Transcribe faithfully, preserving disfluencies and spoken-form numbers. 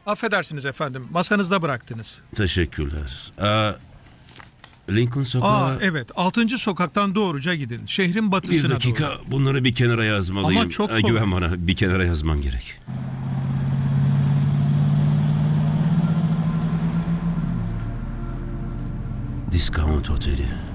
Affedersiniz efendim, masanızda bıraktınız. Teşekkürler. Aa, Lincoln Aa Sokağı... evet, altıncı sokaktan doğruca gidin. Şehrin Bir batısına dakika, doğru. bunları bir kenara yazmalıyım. Ama çok Aa, kolay. Güven bana, bir kenara yazmam gerek. Discount Oteli.